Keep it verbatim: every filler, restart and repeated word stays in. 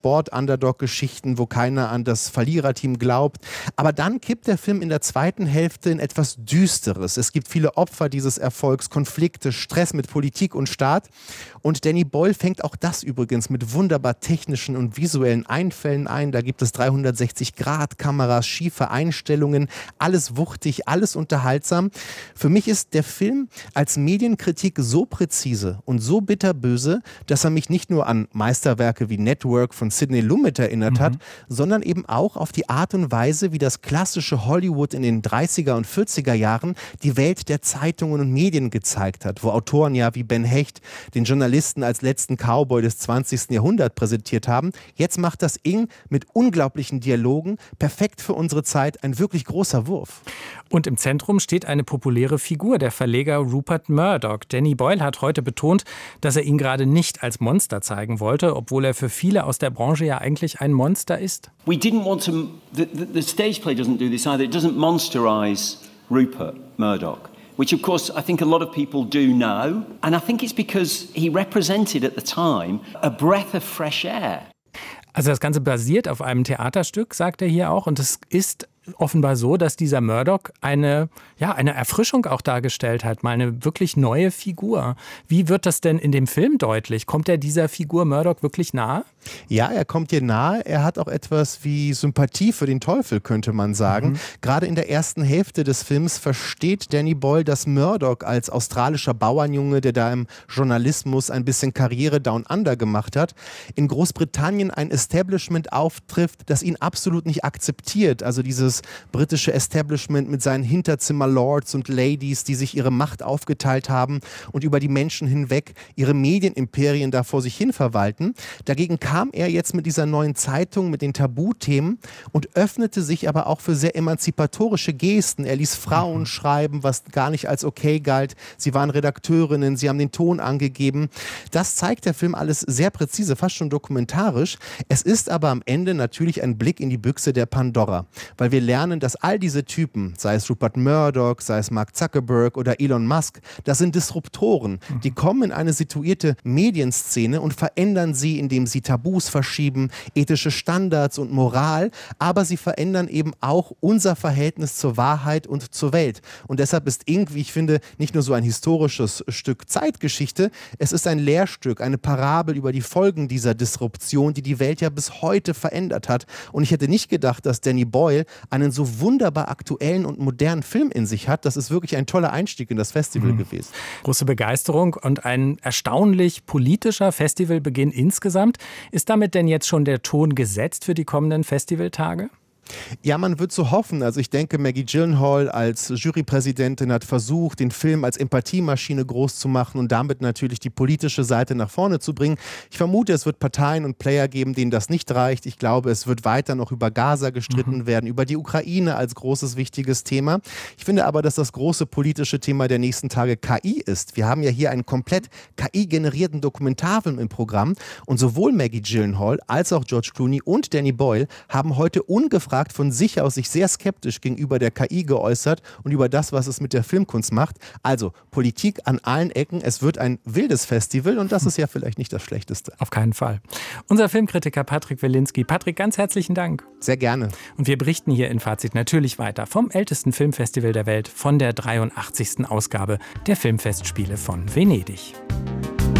Sport-Underdog-Geschichten, wo keiner an das Verliererteam glaubt. Aber dann kippt der Film in der zweiten Hälfte in etwas Düsteres. Es gibt viele Opfer dieses Erfolgs, Konflikte, Stress mit Politik und Staat. Und Danny Boyle fängt auch das übrigens mit wunderbar technischen und visuellen Einfällen ein. Da gibt es dreihundertsechzig Grad Kameras, schiefe Einstellungen, alles wuchtig, alles unterhaltsam. Für mich ist der Film als Medienkritik so präzise und so bitterböse, dass er mich nicht nur an Meisterwerke wie Network von Sidney Lumet erinnert mhm. hat, sondern eben auch auf die Art und Weise, wie das klassische Hollywood in den dreißiger und vierziger Jahren die Welt der Zeitungen und Medien gezeigt hat, wo Autoren ja wie Ben Hecht den Journalisten als letzten Cowboy des zwanzigsten Jahrhunderts präsentiert haben. Jetzt macht das Ing mit unglaublichen Dialogen, perfekt für unsere Zeit, ein wirklich großer Wurf. Und im Zentrum steht eine populäre Figur, der Verleger Rupert Murdoch. Danny Boyle hat heute betont, dass er ihn gerade nicht als Monster zeigen wollte, obwohl er für viele aus der Branche ja eigentlich ein Monster ist. We didn't want to, the, the, the stage play doesn't do this either. It doesn't monsterize Rupert Murdoch, which of course I think a lot of people do now. And I think it's because he represented at the time a breath of fresh air. Also das Ganze basiert auf einem Theaterstück, sagt er hier auch. Und es ist offenbar so, dass dieser Murdoch eine, ja, eine Erfrischung auch dargestellt hat, mal eine wirklich neue Figur. Wie wird das denn in dem Film deutlich? Kommt er dieser Figur Murdoch wirklich nahe? Ja, er kommt dir nahe. Er hat auch etwas wie Sympathie für den Teufel, könnte man sagen. Mhm. Gerade in der ersten Hälfte des Films versteht Danny Boyle, dass Murdoch als australischer Bauernjunge, der da im Journalismus ein bisschen Karriere down under gemacht hat, in Großbritannien ein Establishment auftrifft, das ihn absolut nicht akzeptiert. Also dieses britische Establishment mit seinen Hinterzimmer-Lords und Ladies, die sich ihre Macht aufgeteilt haben und über die Menschen hinweg ihre Medienimperien da vor sich hin verwalten. Dagegen kam er jetzt mit dieser neuen Zeitung, mit den Tabuthemen und öffnete sich aber auch für sehr emanzipatorische Gesten. Er ließ Frauen schreiben, was gar nicht als okay galt. Sie waren Redakteurinnen, sie haben den Ton angegeben. Das zeigt der Film alles sehr präzise, fast schon dokumentarisch. Es ist aber am Ende natürlich ein Blick in die Büchse der Pandora, weil wir lernen, dass all diese Typen, sei es Rupert Murdoch, sei es Mark Zuckerberg oder Elon Musk, das sind Disruptoren. Die kommen in eine situierte Medienszene und verändern sie, indem sie Tabus verschieben, ethische Standards und Moral, aber sie verändern eben auch unser Verhältnis zur Wahrheit und zur Welt. Und deshalb ist Ing, wie ich finde, nicht nur so ein historisches Stück Zeitgeschichte, es ist ein Lehrstück, eine Parabel über die Folgen dieser Disruption, die die Welt ja bis heute verändert hat. Und ich hätte nicht gedacht, dass Danny Boyle einen so wunderbar aktuellen und modernen Film in sich hat. Das ist wirklich ein toller Einstieg in das Festival mhm. gewesen. Große Begeisterung und ein erstaunlich politischer Festivalbeginn insgesamt. Ist damit denn jetzt schon der Ton gesetzt für die kommenden Festivaltage? Ja, man wird so hoffen. Also ich denke, Maggie Gyllenhaal als Jurypräsidentin hat versucht, den Film als Empathiemaschine groß zu machen und damit natürlich die politische Seite nach vorne zu bringen. Ich vermute, es wird Parteien und Player geben, denen das nicht reicht. Ich glaube, es wird weiter noch über Gaza gestritten mhm. werden, über die Ukraine als großes, wichtiges Thema. Ich finde aber, dass das große politische Thema der nächsten Tage K I ist. Wir haben ja hier einen komplett K I-generierten Dokumentarfilm im Programm und sowohl Maggie Gyllenhaal als auch George Clooney und Danny Boyle haben heute ungefragt von sich aus sich sehr skeptisch gegenüber der K I geäußert und über das, was es mit der Filmkunst macht. Also Politik an allen Ecken. Es wird ein wildes Festival und das ist ja vielleicht nicht das Schlechteste. Auf keinen Fall. Unser Filmkritiker Patrick Wilinski. Patrick, ganz herzlichen Dank. Sehr gerne. Und wir berichten hier in Fazit natürlich weiter vom ältesten Filmfestival der Welt, von der dreiundachtzigsten Ausgabe der Filmfestspiele von Venedig.